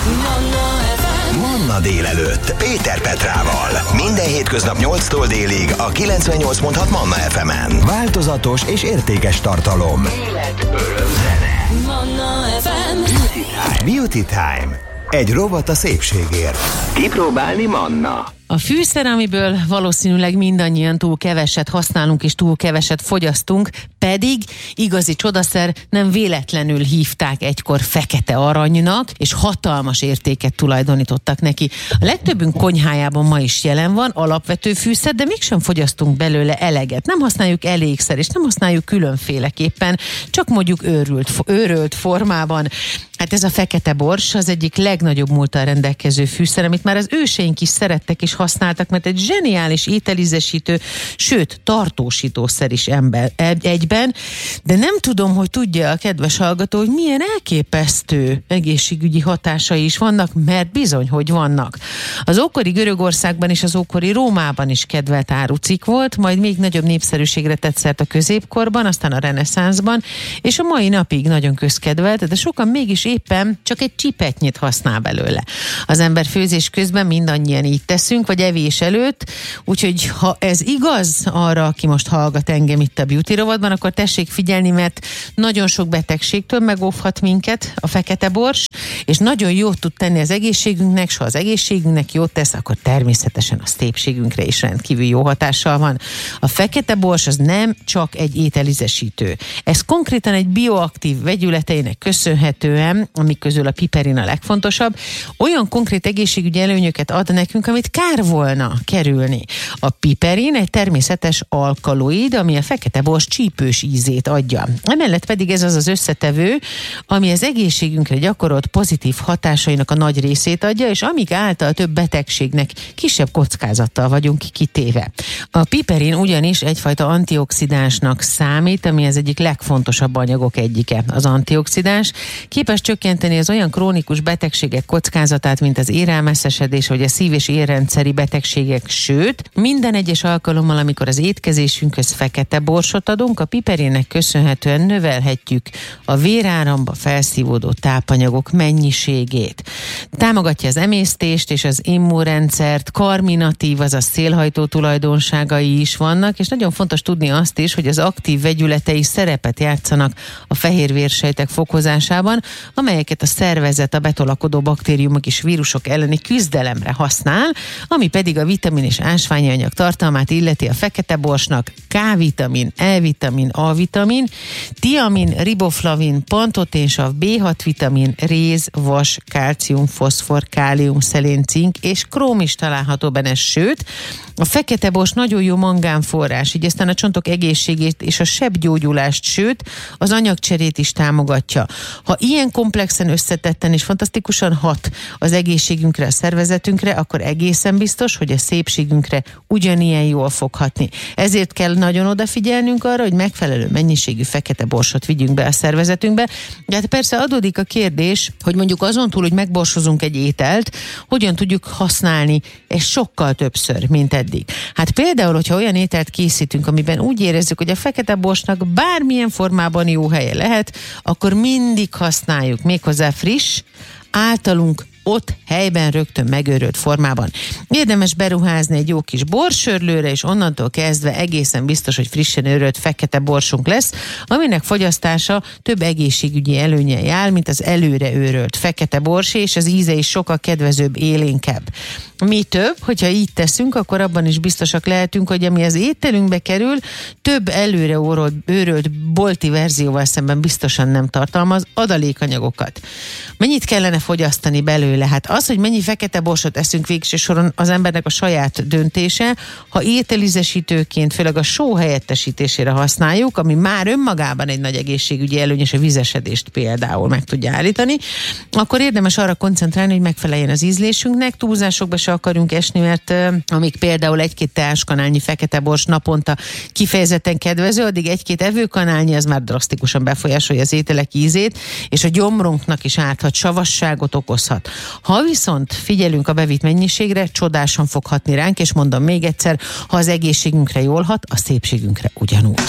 Manna délelőtt Péter Petrával. Minden hétköznap 8-tól délig a 98.6 Manna FM-en. Változatos és értékes tartalom. Élet, öröm, zene. Manna FM. Beauty Time. Egy rovat a szépségért. Kipróbálni Manna. A fűszer, amiből valószínűleg mindannyian túl keveset használunk és túl keveset fogyasztunk, pedig igazi csodaszer, nem véletlenül hívták egykor fekete aranynak, és hatalmas értéket tulajdonítottak neki. A legtöbbünk konyhájában ma is jelen van alapvető fűszer, de mégsem fogyasztunk belőle eleget. Nem használjuk elégszer, és nem használjuk különféleképpen, csak mondjuk őrölt formában. Hát ez a fekete bors az egyik legnagyobb múlttal rendelkező fűszer, amit már az őseink is szerettek és használtak, mert egy zseniális ételízesítő, sőt, tartósítószer is egyben, de nem tudom, hogy tudja a kedves hallgató, hogy milyen elképesztő egészségügyi hatásai is vannak, mert bizony, hogy vannak. Az ókori Görögországban és az ókori Rómában is kedvelt árucikk volt, majd még nagyobb népszerűségre tett szert a középkorban, aztán a reneszánszban, és a mai napig nagyon közkedvelt, de sokan mégis éppen csak egy csipetnyit használ belőle. Az ember főzés közben mindannyian így teszünk, vagy evés előtt, úgyhogy ha ez igaz arra, aki most hallgat engem itt a Beauty rovatban, akkor tessék figyelni, mert nagyon sok betegségtől megóvhat minket a fekete bors, és nagyon jót tud tenni az egészségünknek, s ha az egészségünknek jót tesz, akkor természetesen a szépségünkre is rendkívül jó hatással van. A fekete bors az nem csak egy ételízesítő. Ez konkrétan egy bioaktív vegyületeinek köszönhetően, amik közül a piperin a legfontosabb, olyan konkrét egészségügyi előnyöket ad nekünk, amit kár volna kerülni. A piperin egy természetes alkaloid, ami a fekete bors csípős ízét adja. Emellett pedig ez az az összetevő, ami az egészségünkre gyakorolt pozitív hatásainak a nagy részét adja, és amik által több betegségnek kisebb kockázattal vagyunk kitéve. A piperin ugyanis egyfajta antioxidánsnak számít, ami az egyik legfontosabb anyagok egyike. Az antioxidáns képes csökkenteni az olyan krónikus betegségek kockázatát, mint az érelmeszesedés vagy a szív- és érrendszeri betegségek, sőt, minden egyes alkalommal, amikor az étkezésünkhöz fekete borsot adunk, a piperinnek köszönhetően növelhetjük a véráramba felszívódó tápanyagok mennyiségét. Támogatja az emésztést és az immunrendszert, karminatív, azaz szélhajtó tulajdonságai is vannak, és nagyon fontos tudni azt is, hogy az aktív vegyületei szerepet játszanak a fehérvérsejtek fokozásában, amelyeket a szervezet a betolakodó baktériumok és vírusok elleni küzdelemre használ, ami pedig a vitamin és ásványi anyag tartalmát illeti a fekete borsnak: K-vitamin, E-vitamin, A-vitamin, tiamin, riboflavin, pantoténsav, B6 vitamin, réz, vas, kálcium, foszfor, kálium, szelén, cink és króm is található benne, sőt, a fekete bors nagyon jó mangánforrás, így aztán a csontok egészségét és a sebgyógyulást, sőt, az anyagcserét is támogatja. Ha ilyen komplexen, összetetten és fantasztikusan hat az egészségünkre, a szervezetünkre, akkor egészen biztos, hogy a szépségünkre ugyanilyen jól fog hatni. Ezért kell nagyon odafigyelnünk arra, hogy megfelelő mennyiségű fekete borsot vigyünk be a szervezetünkbe. De hát persze adódik a kérdés, hogy mondjuk azon túl, hogy megborsozunk egy ételt, hogyan tudjuk használni ezt sokkal többször, mint eddig. Hát például, hogyha olyan ételt készítünk, amiben úgy érezzük, hogy a fekete borsnak bármilyen formában jó helye lehet, akkor mindig használjuk, méghozzá friss, általunk ott helyben rögtön megőrölt formában. Érdemes beruházni egy jó kis borsörlőre, és onnantól kezdve egészen biztos, hogy frissen őrölt fekete borsunk lesz, aminek fogyasztása több egészségügyi előnye jár, mint az előre őrölt fekete borsé, és az íze is sokkal kedvezőbb, élénkebb. Mi több, hogyha így teszünk, akkor abban is biztosak lehetünk, hogy ami az ételünkbe kerül, több előre őrölt bolti verzióval szemben biztosan nem tartalmaz adalékanyagokat. Mennyit kellene fogyasztani belőle? Hát az, hogy mennyi fekete borsot eszünk végső soron, az embernek a saját döntése. Ha ételízesítőként, főleg a só helyettesítésére használjuk, ami már önmagában egy nagy egészségügyi előny, és a vizesedést például meg tudja állítani, akkor érdemes arra koncentrálni, hogy megfeleljen az ízlésünknek. Túlzásokba se akarjunk esni, mert amíg például egy-két teáskanálnyi fekete bors naponta kifejezetten kedvező, addig egy-két evőkanálnyi az már drasztikusan befolyásolja az ételek ízét, és a gyomrunknak is árthat, savasságot okozhat. Ha viszont figyelünk a bevitt mennyiségre, csodásan fog hatni ránk, és mondom még egyszer, ha az egészségünkre jól hat, a szépségünkre ugyanúgy.